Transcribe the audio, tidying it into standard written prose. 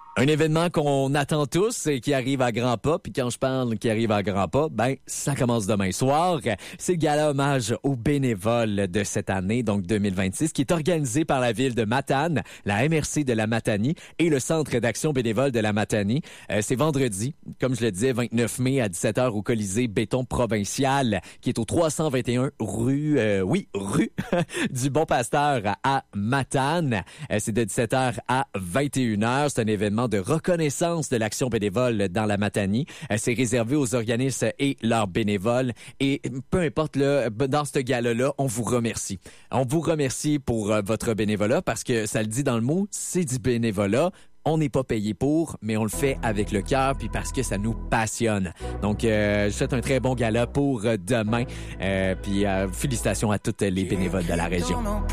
Un événement qu'on attend tous et qui arrive à grands pas. Puis quand je parle qui arrive à grands pas, ça commence demain soir. C'est le gala hommage aux bénévoles de cette année, donc 2026, qui est organisé par la ville de Matane, la MRC de la Matanie et le Centre d'action bénévole de la Matanie. C'est vendredi, comme je le disais, 29 mai à 17h au Colisée Béton Provincial, qui est au 321 rue du Bon Pasteur à Matane. C'est de 17h à 21h. C'est un événement de reconnaissance de l'action bénévole dans la Matanie. C'est réservé aux organismes et leurs bénévoles. Et peu importe, là, dans ce gala-là, on vous remercie. On vous remercie pour votre bénévolat parce que ça le dit dans le mot, c'est du bénévolat. On n'est pas payé pour, mais on le fait avec le cœur puis parce que ça nous passionne. Donc, je souhaite un très bon gala pour demain. Puis félicitations à toutes les bénévoles de la région.